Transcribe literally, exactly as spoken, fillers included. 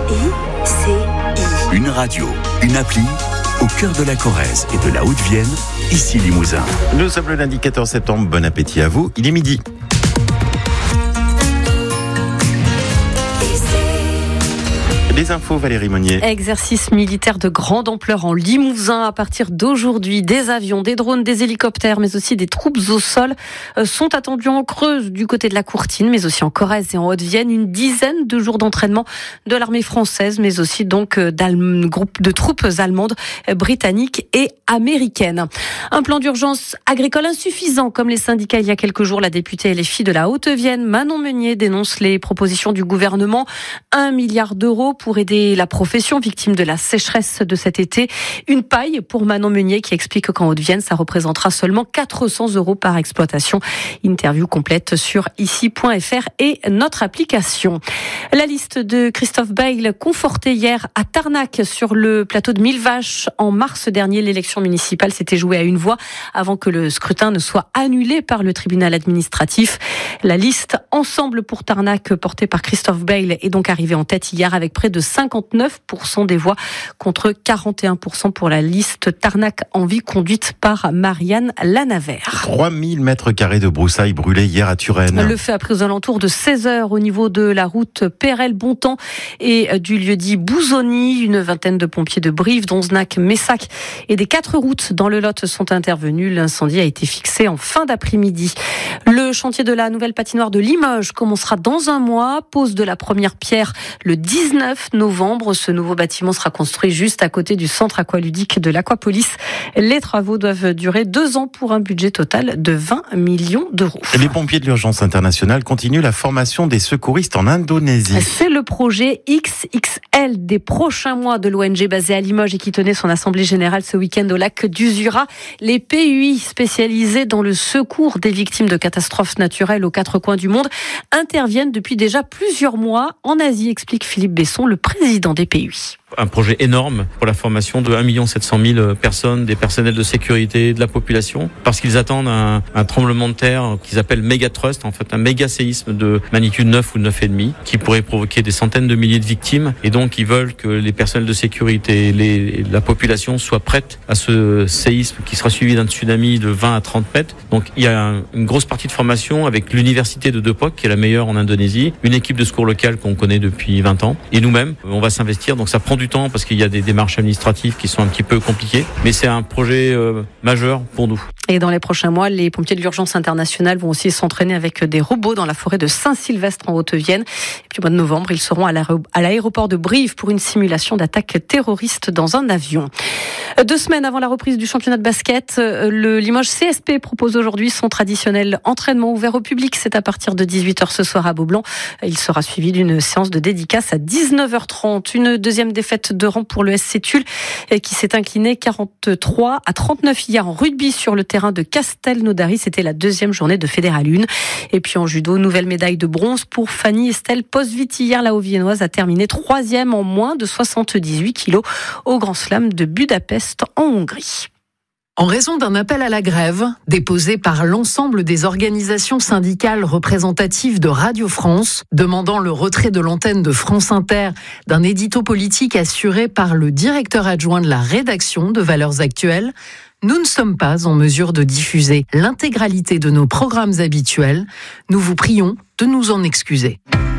I C I. Une radio, une appli, au cœur de la Corrèze et de la Haute-Vienne, ici Limousin. Nous sommes le lundi quatorze septembre, bon appétit à vous, il est midi. Les infos, Valérie Monnier. Exercice militaire de grande ampleur en Limousin à partir d'aujourd'hui. Des avions, des drones, des hélicoptères, mais aussi des troupes au sol sont attendus en Creuse du côté de la Courtine, mais aussi en Corrèze et en Haute-Vienne. Une dizaine de jours d'entraînement de l'armée française, mais aussi donc d'un groupe de troupes allemandes, britanniques et américaines. Un plan d'urgence agricole insuffisant, comme les syndicats il y a quelques jours. La députée L F I de la Haute-Vienne, Manon Meunier, dénonce les propositions du gouvernement. Un milliard d'euros pour aider la profession victime de la sécheresse de cet été. Une paille pour Manon Meunier qui explique qu'en Haute-Vienne, ça représentera seulement quatre cents euros par exploitation. Interview complète sur ici point f r et notre application. La liste de Christophe Bayle confortée hier à Tarnac sur le plateau de Mille Vaches. En mars dernier, l'élection municipale s'était jouée à une voix avant que le scrutin ne soit annulé par le tribunal administratif. La liste Ensemble pour Tarnac portée par Christophe Bayle est donc arrivée en tête hier avec près de cinquante-neuf pour cent des voix contre quarante et un pour cent pour la liste Tarnac Envie conduite par Marianne Lanavert. trois mille mètres carrés de broussailles brûlées hier à Turenne. Le feu a pris aux alentours de seize heures au niveau de la route Pérel-Bontemps et du lieu-dit Bouzoni. Une vingtaine de pompiers de Brive, d'Onzenac, Messac et des quatre routes dans le Lot sont intervenus. L'incendie a été fixé en fin d'après-midi. Le chantier de la nouvelle patinoire de Limoges commencera dans un mois. Pose de la première pierre le dix-neuf novembre. Ce nouveau bâtiment sera construit juste à côté du centre aqualudique de l'Aquapolis. Les travaux doivent durer deux ans pour un budget total de vingt millions d'euros. Les pompiers de l'urgence internationale continuent la formation des secouristes en Indonésie. C'est le projet X X L des prochains mois de l'O N G basée à Limoges et qui tenait son assemblée générale ce week-end au lac d'Usura. Les P U I spécialisés dans le secours des victimes de catastrophes naturelles aux quatre coins du monde interviennent depuis déjà plusieurs mois en Asie, explique Philippe Besson, le président des P U I. Un projet énorme pour la formation de un million sept cent mille personnes, des personnels de sécurité, de la population, parce qu'ils attendent un, un tremblement de terre qu'ils appellent méga trust, en fait un méga séisme de magnitude neuf ou neuf virgule cinq, qui pourrait provoquer des centaines de milliers de victimes. Et donc ils veulent que les personnels de sécurité, les, la population soient prêtes à ce séisme qui sera suivi d'un tsunami de vingt à trente mètres. Donc il y a un, une grosse partie de formation avec l'université de Depok, qui est la meilleure en Indonésie, une équipe de secours locale qu'on connaît depuis vingt ans, et nous-mêmes, on va s'investir. Donc ça prend du temps parce qu'il y a des démarches administratives qui sont un petit peu compliquées, mais c'est un projet euh, majeur pour nous. Et dans les prochains mois, les pompiers de l'urgence internationale vont aussi s'entraîner avec des robots dans la forêt de Saint-Sylvestre en Haute-Vienne. Et puis au mois de novembre, ils seront à l'aéroport de Brive pour une simulation d'attaque terroriste dans un avion. Deux semaines avant la reprise du championnat de basket, le Limoges C S P propose aujourd'hui son traditionnel entraînement ouvert au public. C'est à partir de dix-huit heures ce soir à Beaublanc. Il sera suivi d'une séance de dédicace à dix-neuf heures trente. Une deuxième défaite de rang pour le S C Tulle qui s'est incliné quarante-trois à trente-neuf hier en rugby sur le terrain de Castelnaudary. C'était la deuxième journée de Fédéral un. Et puis en judo, nouvelle médaille de bronze pour Fanny Estelle Posvit. Hier, la Haut-Viennoise a terminé troisième en moins de soixante-dix-huit kilos au Grand Slam de Budapest en Hongrie. En raison d'un appel à la grève déposé par l'ensemble des organisations syndicales représentatives de Radio France, demandant le retrait de l'antenne de France Inter d'un édito politique assuré par le directeur adjoint de la rédaction de Valeurs Actuelles, nous ne sommes pas en mesure de diffuser l'intégralité de nos programmes habituels. Nous vous prions de nous en excuser.